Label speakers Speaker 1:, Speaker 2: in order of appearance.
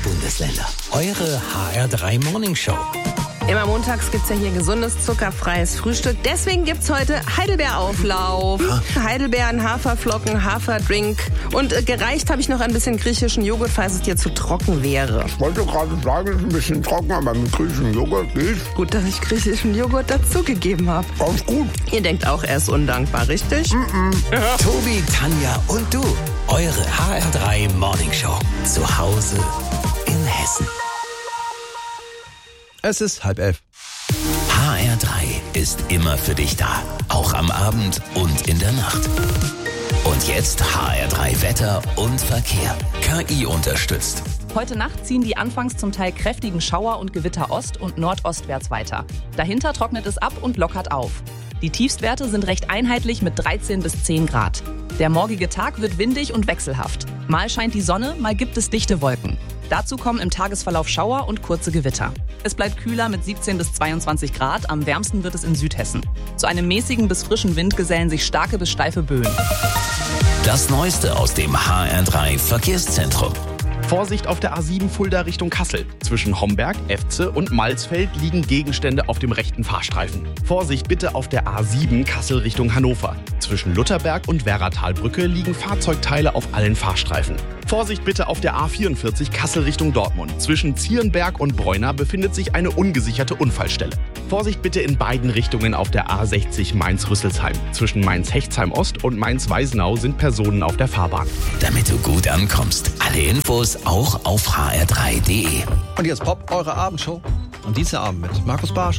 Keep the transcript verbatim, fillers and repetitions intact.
Speaker 1: Bundesländer. Eure H R drei Morning Show.
Speaker 2: Immer montags gibt's ja hier gesundes, zuckerfreies Frühstück. Deswegen gibt's heute Heidelbeerauflauf. Ah. Heidelbeeren, Haferflocken, Haferdrink. Und äh, gereicht habe ich noch ein bisschen griechischen Joghurt, falls es dir zu trocken wäre.
Speaker 3: Ich wollte gerade sagen, es ist ein bisschen trocken, aber mit griechischem Joghurt geht.
Speaker 2: Gut, dass ich griechischen Joghurt dazugegeben habe.
Speaker 3: Ganz gut.
Speaker 2: Ihr denkt auch, er ist undankbar, richtig?
Speaker 3: Mm-mm.
Speaker 2: Ja.
Speaker 1: Tobi, Tanja und du. Eure H R drei Morning Show. Zu Hause in Hessen.
Speaker 4: Es ist halb elf.
Speaker 1: H R drei ist immer für dich da. Auch am Abend und in der Nacht. Und jetzt H R drei Wetter und Verkehr. K I unterstützt.
Speaker 5: Heute Nacht ziehen die anfangs zum Teil kräftigen Schauer und Gewitter ost- und nordostwärts weiter. Dahinter trocknet es ab und lockert auf. Die Tiefstwerte sind recht einheitlich mit dreizehn bis zehn Grad. Der morgige Tag wird windig und wechselhaft. Mal scheint die Sonne, mal gibt es dichte Wolken. Dazu kommen im Tagesverlauf Schauer und kurze Gewitter. Es bleibt kühler mit siebzehn bis zweiundzwanzig Grad, am wärmsten wird es in Südhessen. Zu einem mäßigen bis frischen Wind gesellen sich starke bis steife Böen.
Speaker 1: Das Neueste aus dem H R drei Verkehrszentrum.
Speaker 6: Vorsicht auf der A sieben Fulda Richtung Kassel. Zwischen Homberg, Efze und Malzfeld liegen Gegenstände auf dem rechten Fahrstreifen. Vorsicht bitte auf der A sieben Kassel Richtung Hannover. Zwischen Lutherberg und Werratalbrücke liegen Fahrzeugteile auf allen Fahrstreifen. Vorsicht bitte auf der A vierundvierzig Kassel Richtung Dortmund. Zwischen Zierenberg und Bräuna befindet sich eine ungesicherte Unfallstelle. Vorsicht bitte in beiden Richtungen auf der A sechzig Mainz-Rüsselsheim. Zwischen Mainz-Hechtsheim-Ost und Mainz-Weisenau sind Personen auf der Fahrbahn.
Speaker 1: Damit du gut ankommst. Alle Infos auch auf h r drei punkt d e.
Speaker 4: Und jetzt Pop, eure Abendshow. Am Dienstagabend mit Markus Barsch